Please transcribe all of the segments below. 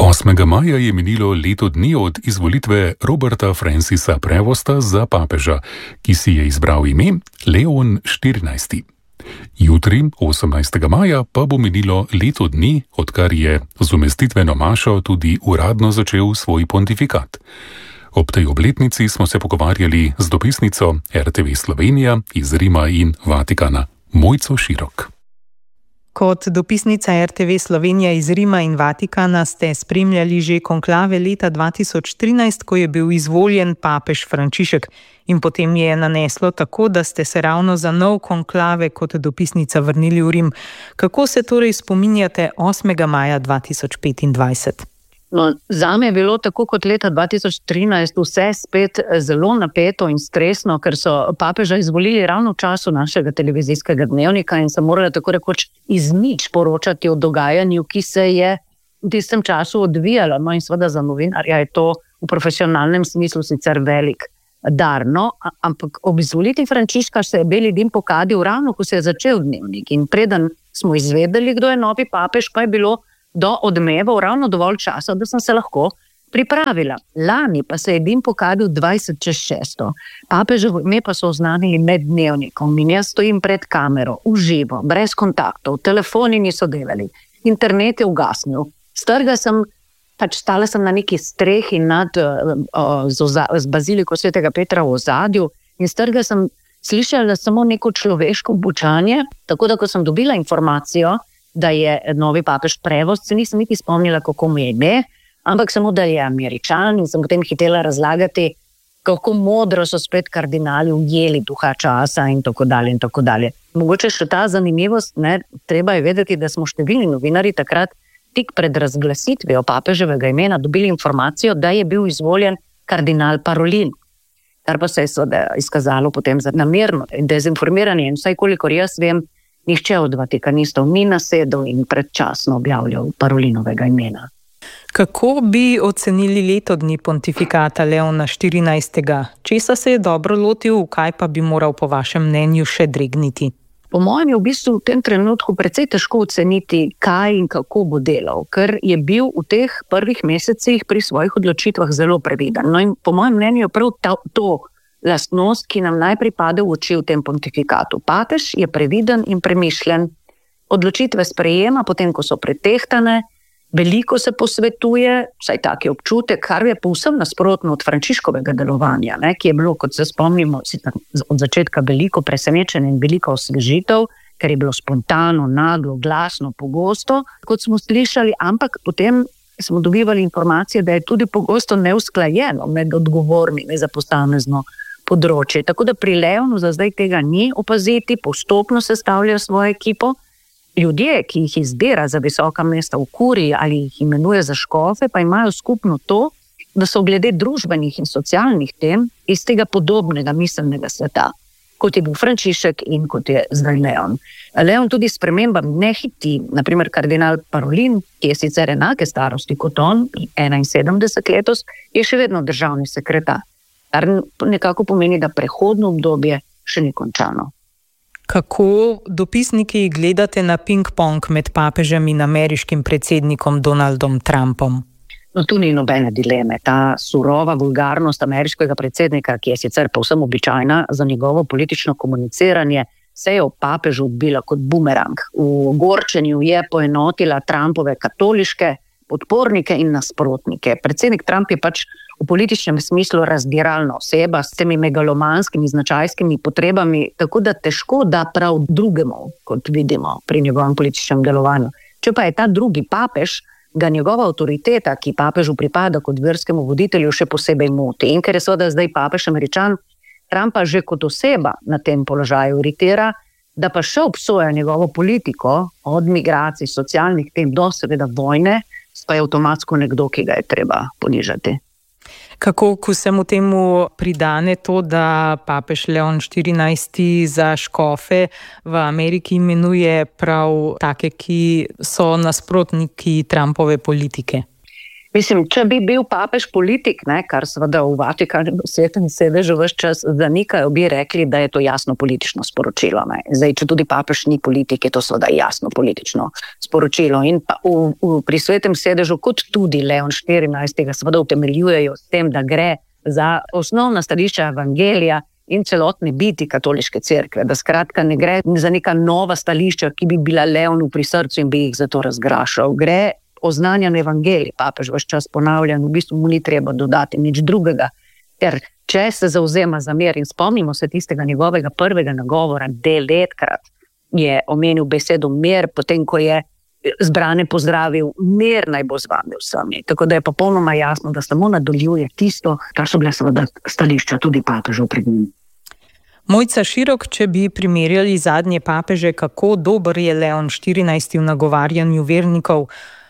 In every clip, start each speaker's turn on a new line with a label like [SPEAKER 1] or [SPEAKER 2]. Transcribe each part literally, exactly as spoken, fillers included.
[SPEAKER 1] osmega maja je minilo leto dni od izvolitve Roberta Francisa Prevosta za papeža, ki si je izbral ime Leon štirinajsti. Jutri, osemnajstega maja, pa bo minilo leto dni, odkar je z umestitveno mašo tudi uradno začel svoj pontifikat. Ob tej obletnici smo se pogovarjali z dopisnico R T V Slovenija iz Rima in Vatikana, Mojco Širok.
[SPEAKER 2] Kot dopisnica R T V Slovenija iz Rima in Vatikana ste spremljali že konklave leta dva tisoč trinajst, ko je bil izvoljen papež Frančišek, in potem je naneslo tako, da ste se ravno za nov konklave kot dopisnica vrnili v Rim. Kako se torej spominjate osmega maja dva tisoč petindvajset?
[SPEAKER 3] No, zame je bilo tako kot leta dva tisoč trinajst vse spet zelo napeto in stresno, ker so papeža izvolili ravno v času našega televizijskega dnevnika in se morali tako rekoč iz nič poročati o dogajanju, ki se je v tistem času odvijalo. No in seveda za novinarja je to v profesionalnem smislu sicer velik dar. No, ampak ob izvolitvi Frančiška se je beli dim pokadil ravno, ko se je začel dnevnik. In preden smo izvedeli, kdo je novi papež, pa je bilo do odmevov ravno dovolj časa, da sem se lahko pripravila. Lani pa se je dim pokadil dvajset čez šesto. Papeževo ime pa so oznanili med dnevnikom in jaz stojim pred kamero, v živo, brez kontaktov, telefoni niso delali, internet je ugasnil. Strga sem, pač stala sem na neki strehi nad uh, z, oza, z baziliko svetega Petra v ozadju in strga sem slišala samo neko človeško bučanje, tako da ko sem dobila informacijo, da je novi papež Prevost, se nisem niti spomnila, kako mu je ime, ampak samo, da je Američan, in sem potem hitela razlagati, kako modro so spet kardinali ujeli duha časa in tako dalje in tako dalje. Mogoče še ta zanimivost, ne, treba je vedeti, da smo številni novinarji takrat tik pred razglasitvijo papeževega imena dobili informacijo, da je bil izvoljen kardinal Parolin, kar pa se je izkazalo potem za namerno dezinformiranje in vsaj kolikor jaz vem, nihče od vatikanistov ni nasedel in predčasno objavljal Parolinovega imena.
[SPEAKER 2] Kako bi ocenili leto dni pontifikata Leona štirinajstega? Česa se je dobro lotil, kaj pa bi moral po vašem mnenju še dregniti?
[SPEAKER 3] Po mojem je v bistvu v tem trenutku precej težko oceniti, kaj in kako bo delal, ker je bil v teh prvih mesecih pri svojih odločitvah zelo previden. No in po mojem mnenju je prav to, to lastnost, ki nam najprej pade v oči v tem pontifikatu. Papež je previden in premišljen, odločitve sprejema, potem ko so pretehtane, veliko se posvetuje, vsaj tak je občutek, kar je povsem nasprotno od Frančiškovega delovanja, ne, ki je bilo, kot se spomnimo, od začetka veliko presenečenje in veliko osvežitev, ker je bilo spontano, naglo, glasno, pogosto, kot smo slišali, ampak potem smo dobivali informacije, da je tudi pogosto neusklajeno med odgovornimi za posamezno področje. Tako da pri Leonu za zdaj tega ni opaziti, postopno sestavlja svojo ekipo. Ljudje, ki jih izbira za visoka mesta v kuriji ali jih imenuje za škofe, pa imajo skupno to, da so glede družbenih in socialnih tem iz tega podobnega miselnega sveta, kot je bil Frančišek in kot je zdaj Leon. Leon tudi s spremembami ne hiti. Naprimer, kardinal Parolin, ki je sicer enake starosti kot on, enainsedemdeset letos, je še vedno državni sekretar. Kar nekako pomeni, da prehodno obdobje še ni končano.
[SPEAKER 2] Kako dopisniki gledate na ping-pong med papežem in ameriškim predsednikom Donaldom Trumpom?
[SPEAKER 3] No, tu ni nobene dileme. Ta surova vulgarnost ameriškega predsednika, ki je sicer povsem običajna za njegovo politično komuniciranje, se je v papežu odbila kot bumerang. V gorčenju je poenotila Trumpove katoliške podpornike in nasprotnike. Predsednik Trump je pač v političnem smislu razdiralna oseba s temi megalomanskimi značajskimi potrebami, tako da težko da prav drugemu, kot vidimo pri njegovem političnem delovanju. Če pa je ta drugi papež, ga njegova avtoriteta, ki papežu pripada kot verskemu voditelju, še posebej moti. In ker je seveda zdaj papež Američan, Trumpa že kot oseba na tem položaju iritira, da pa še obsoja njegovo politiko od migracij, socialnih tem do seveda vojne, pa je avtomatsko nekdo, ki ga je treba ponižati.
[SPEAKER 2] Kako k vsemu temu pridane to, da papež Leon štirinajsti za škofe v Ameriki imenuje prav take, ki so nasprotniki Trumpove politike?
[SPEAKER 3] Mislim, če bi bil papež politik, ne, kar seveda v Vatikanu svetem sedežu ves čas zanikajo, bi rekli, da je to jasno politično sporočilo. Ne. Zdaj, če tudi papež ni politik, je to seveda jasno politično sporočilo. In pa v, v, pri svetem sedežu, kot tudi Leon štirinajsti, seveda utemeljujejo s tem, da gre za osnovna stališča evangelija in celotne biti katoliške cerkve, da skratka ne gre za neka nova stališča, ki bi bila Leonu pri srcu in bi jih zato razgrašal. Gre oznanjan evangelij, papež ves čas ponavljan, v bistvu mu ni treba dodati nič drugega, ker če se zavzema za mir in spomnimo se tistega njegovega prvega nagovora, devetkrat je omenil besedo mir, potem ko je zbrane pozdravil, mir naj bo z vami vsemi. Tako da je popolnoma jasno, da samo nadaljuje tisto, kar so bile seveda stališča tudi papežev pred njim.
[SPEAKER 2] Mojca Širok, če bi primerjali zadnje papeže, kako dober je Leon štirinajsti v nagovarjanju vernikov,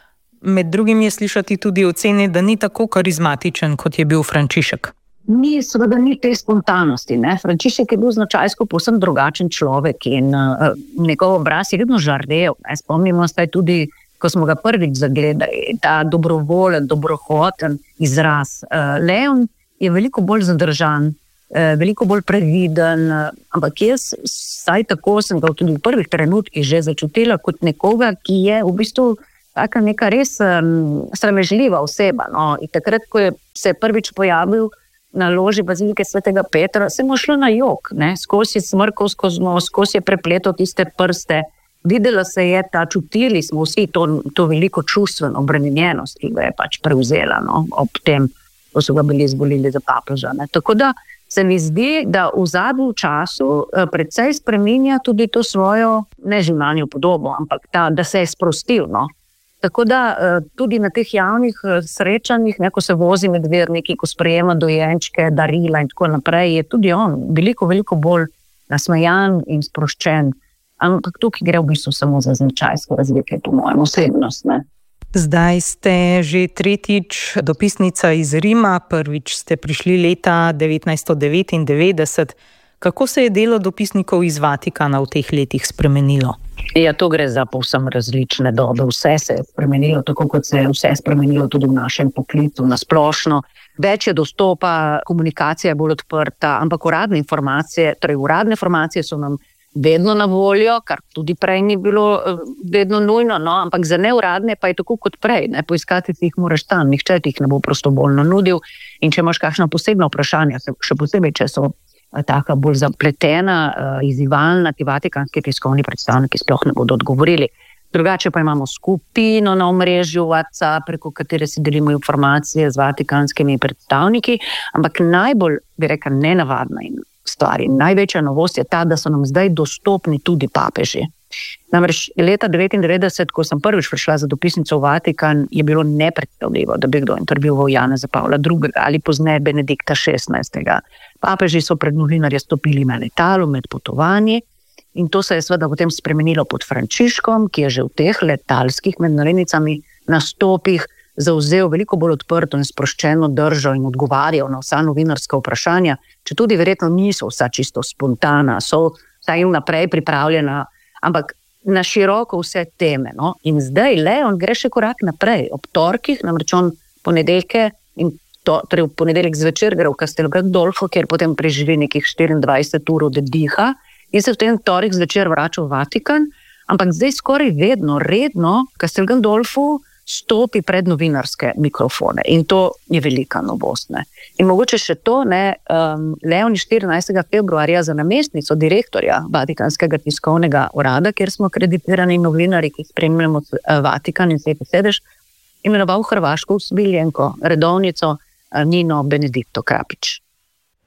[SPEAKER 2] med drugim je slišati tudi ocene, da ni tako karizmatičen, kot je bil Frančišek.
[SPEAKER 3] Ni, seveda ni te spontanosti. Ne? Frančišek je bil značajsko povsem drugačen človek in uh, njegov obraz je vedno žarel. Ne? Spomnimo se tudi, ko smo ga prvič zagledali, ta dobrovoljen, dobrohoten izraz. Uh, Leon je veliko bolj zadržan, uh, veliko bolj previden, uh, ampak jaz, saj tako sem ga tudi v prvih trenutkih že začutila kot nekoga, ki je v bistvu taka neka res um, sramežljiva oseba. No. In takrat, ko je se prvič pojavil na loži bazilike svetega Petra, se mu šlo na jok, ne. Skozi je smrkal skozi nos, skozi je prepletal tiste prste. Videla se je ta, čutili smo vsi to, to veliko čustveno obremenjenost, ki ga je pač prevzela, no, ob tem, ko so ga bili izvolili za papeža. Ne. Tako da se mi zdi, da v zadnjem času precej spreminja tudi to svojo neživljenjo podobo, ampak ta, da se je sprostil, no. Tako da tudi na teh javnih srečanjih, ne, ko se vozi med verniki, ko sprejema dojenčke, darila in tako naprej, je tudi on veliko, veliko bolj nasmejan in sproščen. Ampak tukaj gre v bistvu samo za značajsko razlike, po mojem osebnost. Ne.
[SPEAKER 2] Zdaj ste že tretjič dopisnica iz Rima, prvič ste prišli leta devetnajststo devetindevetdeset. Kako se je delo dopisnikov iz Vatikana v teh letih spremenilo?
[SPEAKER 3] Ja, to gre za povsem različne dobe. Vse se je spremenilo, tako kot se je vse spremenilo tudi v našem poklicu na splošno. Več je dostopa, komunikacija je bolj odprta, ampak uradne informacije, torej uradne informacije so nam vedno na voljo, kar tudi prej ni bilo vedno nujno, no, ampak za neuradne pa je tako kot prej, ne, poiskati si jih moraš tam, nihče ti jih ne bo prostovoljno nudil in če imaš kakšna posebna vprašanja, še posebej, če so taka bolj zapletena, izzivalna, ti vatikanski tiskovni predstavniki sploh ne bodo odgovorili. Drugače pa imamo skupino na omrežju WhatsApp, preko katere si delimo informacije z vatikanskimi predstavniki, ampak najbolj, bi rekel, nenavadna stvar in največja novost je ta, da so nam zdaj dostopni tudi papeži. Namreč leta devetindevetdeset, ko sem prvič prišla za dopisnico v Vatikan, je bilo nepredstavljivo, da bi kdo intervjuval Janeza Pavla drugega ali pozneje Benedikta šestnajstega. Papeži so pred novinarje stopili na letalu med potovanji in to se je seveda potem spremenilo pod Frančiškom, ki je že v teh letalskih med navednicami nastopih zavzel veliko bolj odprto in sproščeno držo in odgovarjal na vsa novinarska vprašanja, če tudi verjetno niso vsa čisto spontana, so vsaj vnaprej pripravljena, ampak na široko vse teme. No? In zdaj Leon gre še korak naprej. Ob torkih, namreč on ponedeljke in to, torej v ponedeljek zvečer gre v Castel Gandolfo, kjer potem preživi nekih štiriindvajset ur od diha in se v tem torek zvečer vrača v Vatikan, ampak zdaj skoraj vedno, redno v Castel Gandolfu stopi pred novinarske mikrofone in to je velika novost. Ne. In mogoče še to, ne, um, Leon štirinajstega februarja za namestnico direktorja Vatikanskega tiskovnega urada, kjer smo akreditirani novinarji, ki spremljamo Vatikan in Sveti sedež, imenoval hrvaško usmiljenko, redovnico Nino Benedikto Krapić.